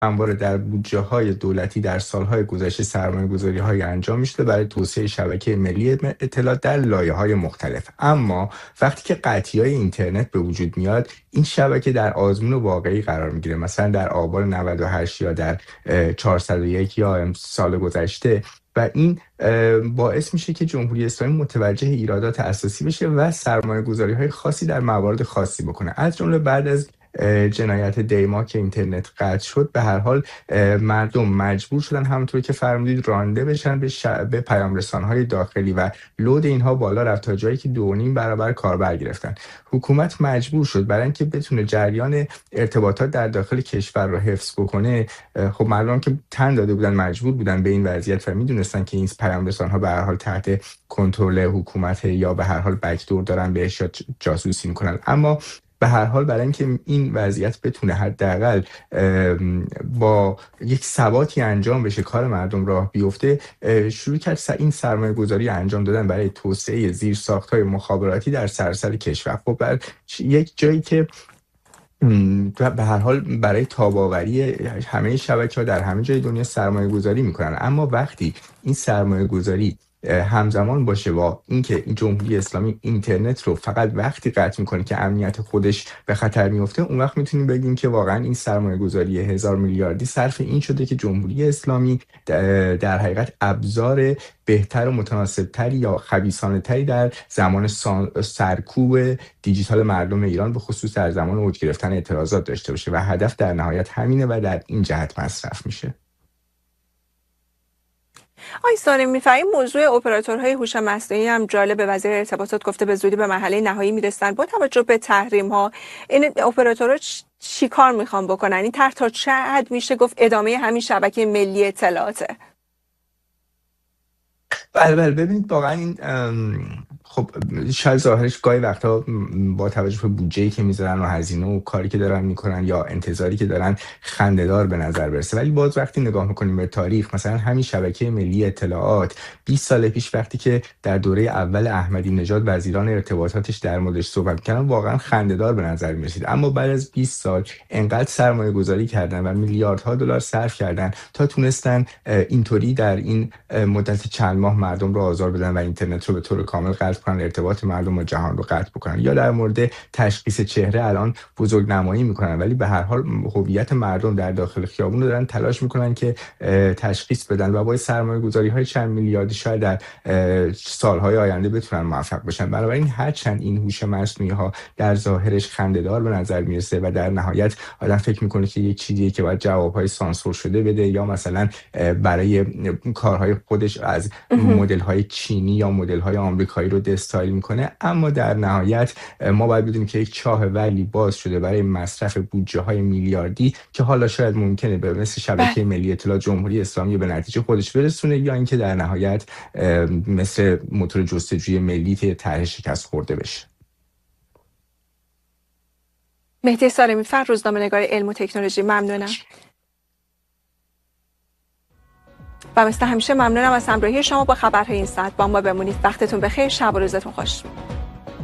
همواره در بودجه‌های دولتی در سال‌های گذشته سرمایه‌گذاری‌هایی انجام می‌شده برای توسعه شبکه ملی اطلاعات در لایه‌های مختلف. اما وقتی که قطعی‌های اینترنت به وجود میاد، این شبکه در آزمون واقعی قرار می‌گیره. مثلا در آبان 98 یا در 401 یا سال گذشته، و این باعث میشه که جمهوری اسلامی متوجه ایرادات اساسی بشه و سرمایه‌گذاری‌های خاصی در موارد خاصی بکنه. از جمله بعد از جنایت دیما که اینترنت قطع شد، به هر حال مردم مجبور شدن همونطور که فرمودید رانده بشن به پیام رسان‌های داخلی و لود اینها بالا رفت تا جایی که 2.5 برابر کاربر گرفتن. حکومت مجبور شد برای اینکه بتونه جریان ارتباطات در داخل کشور رو حفظ بکنه. خب مردم که تن داده بودن مجبور بودن به این وضعیت و میدونستن که این پیام رسان‌ها به هر حال تحت کنترل حکومت یا به هر حال بک‌دور دارن بهش جاسوسی میکنن. اما به هر حال برای اینکه این وضعیت بتونه حداقل با یک ثباتی انجام بشه، کار مردم راه بیفته، شروع کرد این سرمایه گذاری انجام دادن برای توسعه زیرساخت‌های مخابراتی در سراسر کشور. خب بر یک جایی که به هر حال برای تاب‌آوری همه شبکه‌ها در همه جای دنیا سرمایه گذاری میکنن، اما وقتی این سرمایه گذاری همزمان باشه با اینکه این جمهوری اسلامی اینترنت رو فقط وقتی قطع میکنه که امنیت خودش به خطر میفته، اون وقت میتونیم بگیم که واقعا این سرمایه گذاری 1000 میلیاردی صرف این شده که جمهوری اسلامی در حقیقت ابزار بهتر و متناسبتری یا خبیثانه‌تری در زمان سرکوب دیجیتال مردم ایران به خصوص در زمان اوج گرفتن اعتراضات داشته باشه و هدف در نهایت همینه و در این جهت مصرف میشه. آقای سالمی، این موضوع اپراتورهای هوش مصنوعی هم جالب. وزیر ارتباطات گفته به زودی به مرحله نهایی میرسن. با توجه به تحریم ها، این اپراتورها چی کار میخوان بکنن؟ این طرح تا چه حد میشه گفت ادامه همین شبکه ملی اطلاعاته؟ بله ببینید واقعا این خب شاید ظاهرش گاهی وقتا با توجه به بودجه‌ای که میذارن و هزینه و کاری که دارن میکنن یا انتظاری که دارن خنده‌دار به نظر برسه، ولی باز وقتی نگاه میکنیم به تاریخ، مثلا همین شبکه ملی اطلاعات 20 سال پیش وقتی که در دوره اول احمدی نژاد وزیران ارتباطاتش در موردش صحبت می‌کردن واقعا خنده‌دار به نظر می‌رسید، اما بعد از 20 سال انقدر سرمایه گذاری کردن و میلیاردها دلار صرف کردن تا تونستن اینطوری در این مدت چند ماه مردم رو آزار بدن و اینترنت رو به طور کامل قطع کنن، ارتباط مردم با جهان رو قطع بکنن. یا در مورد تشخیص چهره الان بزرگنمایی میکنن، ولی به هر حال هویت مردم در داخل خیابون رو دارن تلاش میکنن که تشخیص بدن و با سرمایه‌گذاری‌های چند میلیاردی شاید در سالهای آینده بتونن موفق بشن. بنابراین هرچند این هوش مصنوعی ها در ظاهرش خنده‌دار به نظر میرسه و در نهایت آدم فکر میکنه که یک چیزیه که باید جوابهای سانسور شده بده یا مثلا برای کارهای خودش از مدل‌های چینی یا مدل‌های آمریکایی رو دستایل میکنه، اما در نهایت ما باید بدونیم که یک چاه ولی باز شده برای مصرف بودجه‌های میلیاردی که حالا شاید ممکنه به مثل شبکه ملی اطلاعات جمهوری اسلامی به نتیجه خودش برسونه، یا اینکه در نهایت مثل موتور جستجوی ملی که طرح شکست خورده بشه. مهدی سالمی فر، روزنامه‌نگار علم و تکنولوژی، ممنونم. و مثل همیشه ممنونم از همراهی شما با خبرهای این ساعت. با ما بمونید. وقتتون بخیر. شب و روزتون خوش.